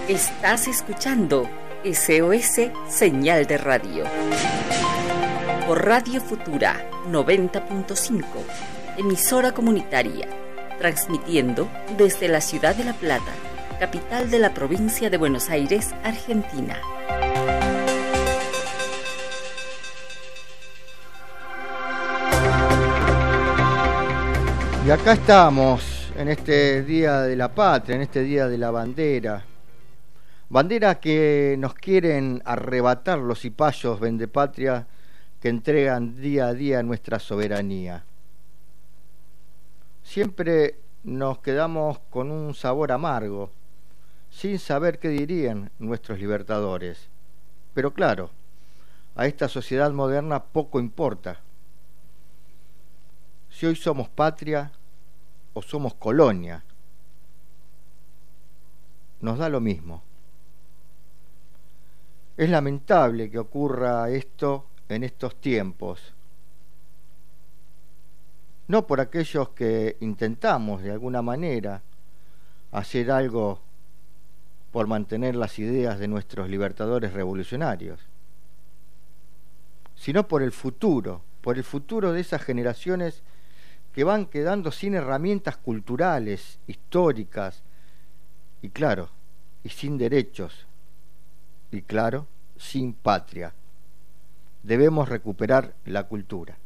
Estás escuchando SOS Señal de Radio. Por Radio Futura 90.5, emisora comunitaria, transmitiendo desde la ciudad de La Plata, capital de la provincia de Buenos Aires, Argentina. Y acá estamos, en este Día de la Patria, en este Día de la Bandera. Bandera que nos quieren arrebatar los cipayos vendepatria que entregan día a día nuestra soberanía. Siempre nos quedamos con un sabor amargo, sin saber qué dirían nuestros libertadores. Pero claro, a esta sociedad moderna poco importa si hoy somos patria o somos colonia. Nos da lo mismo. Es lamentable que ocurra esto en estos tiempos. No por aquellos que intentamos de alguna manera hacer algo por mantener las ideas de nuestros libertadores revolucionarios, sino por el futuro de esas generaciones que van quedando sin herramientas culturales, históricas, y claro, y sin derechos, y claro, sin patria. Debemos recuperar la cultura.